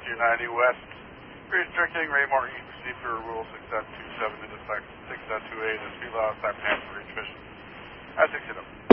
290 west. Great drinking, Ray Martin, proceed for Rule 6.27 into 6.28 and speed law, time for reach mission. I 6 hit him.